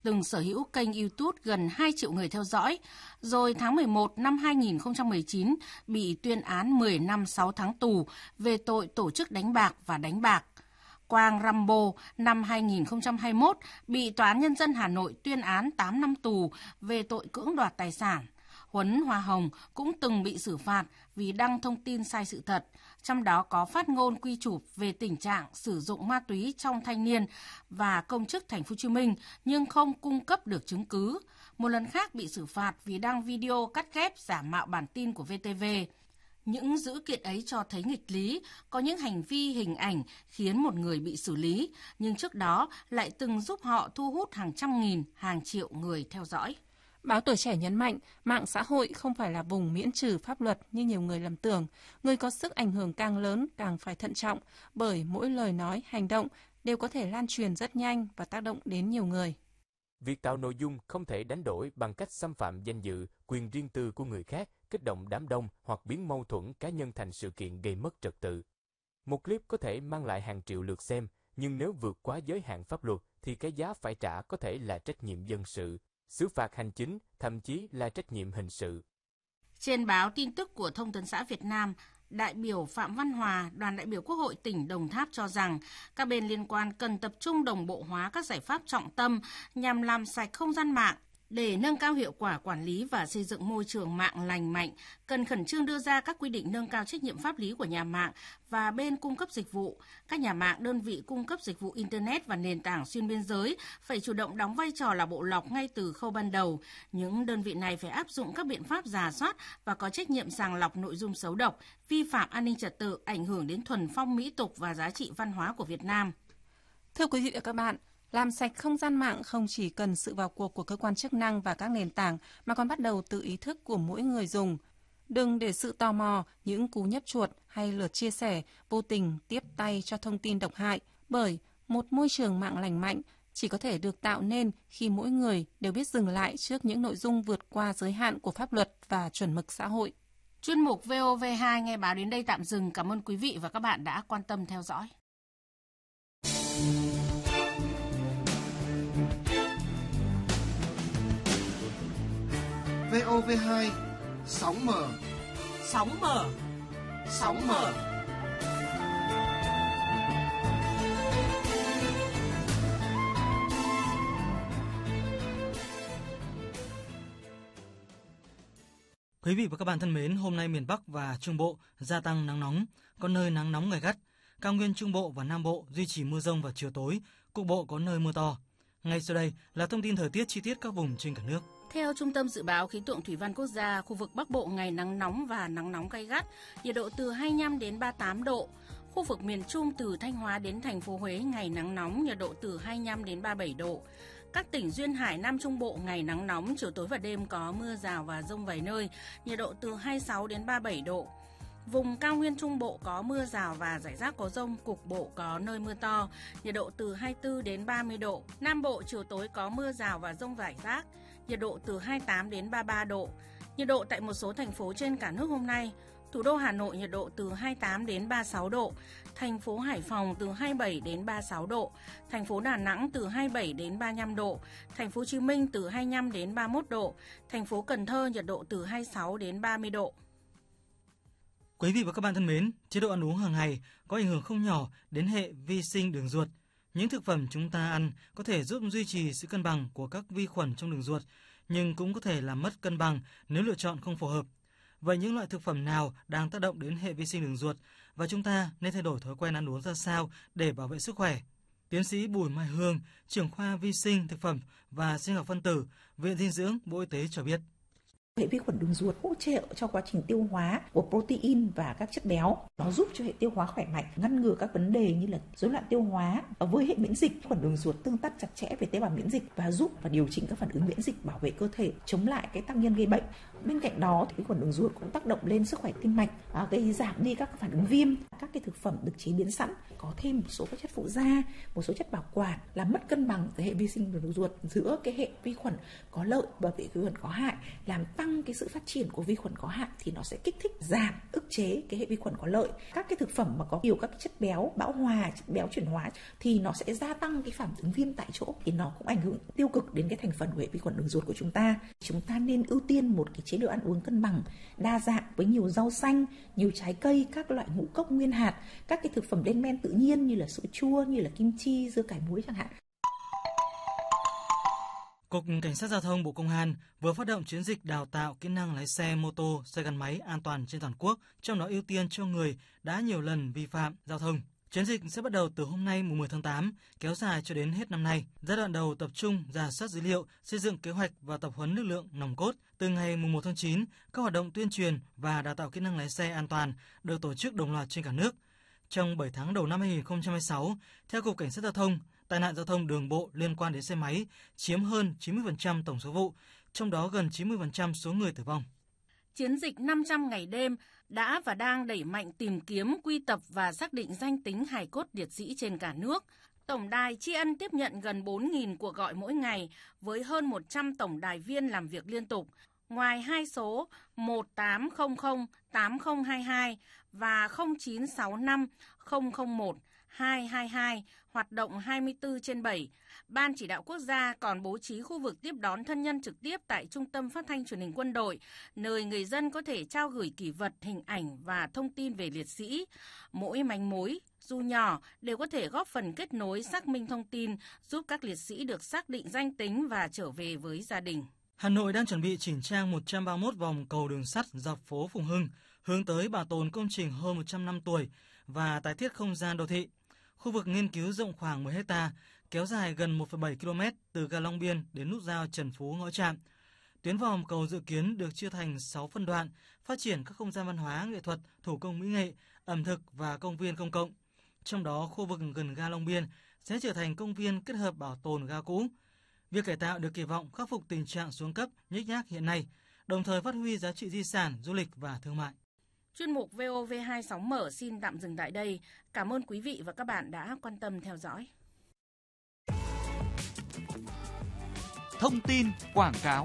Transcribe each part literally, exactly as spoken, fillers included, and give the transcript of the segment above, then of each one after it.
từng sở hữu kênh YouTube gần hai triệu người theo dõi, rồi tháng mười một năm hai nghìn không trăm mười chín bị tuyên án mười năm sáu tháng tù về tội tổ chức đánh bạc và đánh bạc. Quang Rambo năm hai nghìn không trăm hai mươi mốt bị Tòa án Nhân dân Hà Nội tuyên án tám năm tù về tội cưỡng đoạt tài sản. Huấn Hoa Hồng cũng từng bị xử phạt vì đăng thông tin sai sự thật, trong đó có phát ngôn quy chụp về tình trạng sử dụng ma túy trong thanh niên và công chức Thành phố Hồ Chí Minh nhưng không cung cấp được chứng cứ. Một lần khác bị xử phạt vì đăng video cắt ghép giả mạo bản tin của vê tê vê. Những dữ kiện ấy cho thấy nghịch lý, có những hành vi hình ảnh khiến một người bị xử lý, nhưng trước đó lại từng giúp họ thu hút hàng trăm nghìn, hàng triệu người theo dõi. Báo Tuổi Trẻ nhấn mạnh, mạng xã hội không phải là vùng miễn trừ pháp luật như nhiều người lầm tưởng. Người có sức ảnh hưởng càng lớn càng phải thận trọng, bởi mỗi lời nói, hành động đều có thể lan truyền rất nhanh và tác động đến nhiều người. Việc tạo nội dung không thể đánh đổi bằng cách xâm phạm danh dự, quyền riêng tư của người khác, kích động đám đông hoặc biến mâu thuẫn cá nhân thành sự kiện gây mất trật tự. Một clip có thể mang lại hàng triệu lượt xem, nhưng nếu vượt quá giới hạn pháp luật thì cái giá phải trả có thể là trách nhiệm dân sự, xử phạt hành chính, thậm chí là trách nhiệm hình sự. Trên báo tin tức của Thông tấn xã Việt Nam, đại biểu Phạm Văn Hòa, đoàn đại biểu Quốc hội tỉnh Đồng Tháp cho rằng các bên liên quan cần tập trung đồng bộ hóa các giải pháp trọng tâm nhằm làm sạch không gian mạng. Để nâng cao hiệu quả quản lý và xây dựng môi trường mạng lành mạnh, cần khẩn trương đưa ra các quy định nâng cao trách nhiệm pháp lý của nhà mạng và bên cung cấp dịch vụ. Các nhà mạng, đơn vị cung cấp dịch vụ Internet và nền tảng xuyên biên giới phải chủ động đóng vai trò là bộ lọc ngay từ khâu ban đầu. Những đơn vị này phải áp dụng các biện pháp rà soát và có trách nhiệm sàng lọc nội dung xấu độc, vi phạm an ninh trật tự, ảnh hưởng đến thuần phong mỹ tục và giá trị văn hóa của Việt Nam. Thưa quý vị và các bạn, làm sạch không gian mạng không chỉ cần sự vào cuộc của cơ quan chức năng và các nền tảng mà còn bắt đầu từ ý thức của mỗi người dùng. Đừng để sự tò mò, những cú nhấp chuột hay lượt chia sẻ vô tình tiếp tay cho thông tin độc hại, bởi một môi trường mạng lành mạnh chỉ có thể được tạo nên khi mỗi người đều biết dừng lại trước những nội dung vượt qua giới hạn của pháp luật và chuẩn mực xã hội. Chuyên mục vê o vê hai nghe báo đến đây tạm dừng. Cảm ơn quý vị và các bạn đã quan tâm theo dõi. vê o vê hai, sóng mở, sóng mở, sóng mở. Quý vị và các bạn thân mến, hôm nay miền Bắc và Trung Bộ gia tăng nắng nóng, có nơi nắng nóng gay gắt. Cao nguyên Trung Bộ và Nam Bộ duy trì mưa rông vào chiều tối, cục bộ có nơi mưa to. Ngay sau đây là thông tin thời tiết chi tiết các vùng trên cả nước. Theo Trung tâm Dự báo Khí tượng Thủy văn Quốc gia, khu vực Bắc Bộ ngày nắng nóng và nắng nóng gay gắt, nhiệt độ từ hai mươi lăm đến ba mươi tám độ. Khu vực miền Trung từ Thanh Hóa đến thành phố Huế ngày nắng nóng, nhiệt độ từ hai mươi lăm đến ba mươi bảy độ. Các tỉnh duyên hải Nam Trung Bộ ngày nắng nóng, chiều tối và đêm có mưa rào và dông vài nơi, nhiệt độ từ hai mươi sáu đến ba mươi bảy độ. Vùng cao nguyên Trung Bộ có mưa rào và rải rác có dông, cục bộ có nơi mưa to, nhiệt độ từ hai mươi tư đến ba mươi độ. Nam Bộ chiều tối có mưa rào và dông rải rác, nhiệt độ từ hai mươi tám đến ba mươi ba độ. Nhiệt độ tại một số thành phố trên cả nước hôm nay: thủ đô Hà Nội nhiệt độ từ hai mươi tám đến ba mươi sáu độ, thành phố Hải Phòng từ hai mươi bảy đến ba mươi sáu độ, thành phố Đà Nẵng từ hai mươi bảy đến ba mươi lăm độ, thành phố Hồ Chí Minh từ hai mươi lăm đến ba mươi mốt độ, thành phố Cần Thơ nhiệt độ từ hai mươi sáu đến ba mươi độ. Quý vị và các bạn thân mến, chế độ ăn uống hàng ngày có ảnh hưởng không nhỏ đến hệ vi sinh đường ruột. Những thực phẩm chúng ta ăn có thể giúp duy trì sự cân bằng của các vi khuẩn trong đường ruột, nhưng cũng có thể làm mất cân bằng nếu lựa chọn không phù hợp. Vậy những loại thực phẩm nào đang tác động đến hệ vi sinh đường ruột và chúng ta nên thay đổi thói quen ăn uống ra sao để bảo vệ sức khỏe? Tiến sĩ Bùi Mai Hương, trưởng khoa vi sinh thực phẩm và sinh học phân tử, Viện Dinh dưỡng, Bộ Y tế cho biết. Hệ vi khuẩn đường ruột hỗ trợ cho quá trình tiêu hóa của protein và các chất béo. Nó giúp cho hệ tiêu hóa khỏe mạnh, ngăn ngừa các vấn đề như là rối loạn tiêu hóa. Với hệ miễn dịch, khuẩn đường ruột tương tác chặt chẽ với tế bào miễn dịch và giúp và điều chỉnh các phản ứng miễn dịch, bảo vệ cơ thể, chống lại cái tác nhân gây bệnh. Bên cạnh đó thì khuẩn đường ruột cũng tác động lên sức khỏe tim mạch, gây giảm đi các phản ứng viêm. Các cái thực phẩm được chế biến sẵn có thêm một số các chất phụ gia, một số chất bảo quản, làm mất cân bằng cái hệ vi sinh đường ruột giữa cái hệ vi khuẩn có lợi và hệ vi khuẩn có hại, làm tăng cái sự phát triển của vi khuẩn có hại thì nó sẽ kích thích giảm, ức chế cái hệ vi khuẩn có lợi. Các cái thực phẩm mà có nhiều các chất béo bão hòa, chất béo chuyển hóa thì nó sẽ gia tăng cái phản ứng viêm tại chỗ, thì nó cũng ảnh hưởng tiêu cực đến cái thành phần của hệ vi khuẩn đường ruột của chúng ta. Chúng ta nên ưu tiên một cái chế độ ăn uống cân bằng, đa dạng với nhiều rau xanh, nhiều trái cây, các loại ngũ cốc nguyên hạt, các cái thực phẩm lên men tự nhiên như là sữa chua, như là kim chi, dưa cải muối chẳng hạn. Cục Cảnh sát Giao thông Bộ Công an vừa phát động chiến dịch đào tạo kỹ năng lái xe mô tô, xe gắn máy an toàn trên toàn quốc, trong đó ưu tiên cho người đã nhiều lần vi phạm giao thông. Chiến dịch sẽ bắt đầu từ hôm nay mùng mười tháng tám, kéo dài cho đến hết năm nay. Giai đoạn đầu tập trung rà soát dữ liệu, xây dựng kế hoạch và tập huấn lực lượng nòng cốt. Từ ngày mùng một tháng chín, các hoạt động tuyên truyền và đào tạo kỹ năng lái xe an toàn được tổ chức đồng loạt trên cả nước. Trong bảy tháng đầu năm hai nghìn không trăm hai mươi sáu, theo Cục Cảnh sát Giao thông, tai nạn giao thông đường bộ liên quan đến xe máy chiếm hơn chín mươi phần trăm tổng số vụ, trong đó gần chín mươi phần trăm số người tử vong. Chiến dịch năm trăm ngày đêm đã và đang đẩy mạnh tìm kiếm, quy tập và xác định danh tính hài cốt liệt sĩ trên cả nước. Tổng đài tri ân tiếp nhận gần bốn nghìn cuộc gọi mỗi ngày với hơn một trăm tổng đài viên làm việc liên tục. Ngoài hai số một tám không không tám không hai hai và không chín sáu năm không không một hai hai hai hoạt động hai mươi tư trên bảy, Ban Chỉ đạo Quốc gia còn bố trí khu vực tiếp đón thân nhân trực tiếp tại Trung tâm Phát thanh Truyền hình Quân đội, nơi người dân có thể trao gửi kỷ vật, hình ảnh và thông tin về liệt sĩ. Mỗi manh mối, dù nhỏ, đều có thể góp phần kết nối, xác minh thông tin, giúp các liệt sĩ được xác định danh tính và trở về với gia đình. Hà Nội đang chuẩn bị chỉnh trang một trăm ba mươi mốt vòng cầu đường sắt dọc phố Phùng Hưng, hướng tới bảo tồn công trình hơn một trăm năm tuổi và tái thiết không gian đô thị. Khu vực nghiên cứu rộng khoảng mười héc ta, kéo dài gần một phẩy bảy ki lô mét từ ga Long Biên đến nút giao Trần Phú Ngõ Trạm. Tuyến vòng cầu dự kiến được chia thành sáu phân đoạn, phát triển các không gian văn hóa, nghệ thuật, thủ công mỹ nghệ, ẩm thực và công viên công cộng. Trong đó, khu vực gần ga Long Biên sẽ trở thành công viên kết hợp bảo tồn ga cũ. Việc cải tạo được kỳ vọng khắc phục tình trạng xuống cấp, nhếch nhác hiện nay, đồng thời phát huy giá trị di sản, du lịch và thương mại. Chuyên mục vê o vê hai sóng mở xin tạm dừng tại đây. Cảm ơn quý vị và các bạn đã quan tâm theo dõi. Thông tin quảng cáo.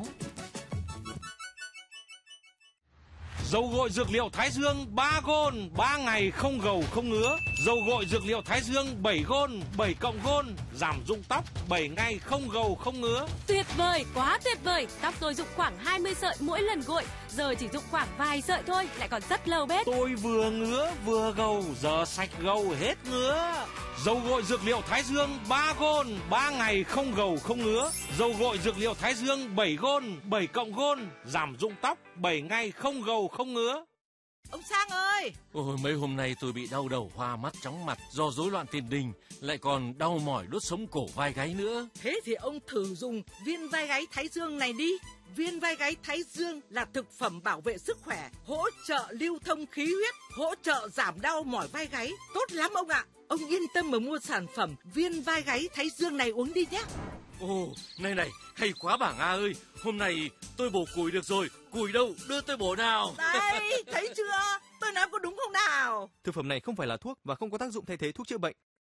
Dầu gội dược liệu Thái Dương ba gôn, ba ngày không gầu không ngứa. Dầu gội dược liệu Thái Dương bảy gôn, bảy cộng gôn, giảm rụng tóc, bảy ngày không gầu không ngứa. Tuyệt vời, quá tuyệt vời. Tóc tôi rụng khoảng hai mươi sợi mỗi lần gội, giờ chỉ rụng khoảng vài sợi thôi, lại còn rất lâu bết. Tôi vừa ngứa vừa gầu, giờ sạch gầu hết ngứa. Dầu gội dược liệu Thái Dương ba gôn, ba ngày không gầu không ngứa. Dầu gội dược liệu Thái Dương bảy gôn, bảy cộng gôn, giảm rụng tóc, bảy ngày không gầu không ngứa. Ông Sang ơi! Ôi, mấy hôm nay tôi bị đau đầu, hoa mắt, chóng mặt do rối loạn tiền đình, lại còn đau mỏi đốt sống cổ vai gáy nữa. Thế thì ông thử dùng viên vai gáy Thái Dương này đi. Viên vai gáy Thái Dương là thực phẩm bảo vệ sức khỏe, hỗ trợ lưu thông khí huyết, hỗ trợ giảm đau mỏi vai gáy. Tốt lắm ông ạ! Ông yên tâm mà mua sản phẩm viên vai gáy Thái Dương này uống đi nhé. Ồ, này này, hay quá bảng A ơi, hôm nay tôi bổ củi được rồi, củi đâu, đưa tôi bổ nào. Đây, thấy chưa? Tôi nói có đúng không nào? Thực phẩm này không phải là thuốc và không có tác dụng thay thế thuốc chữa bệnh.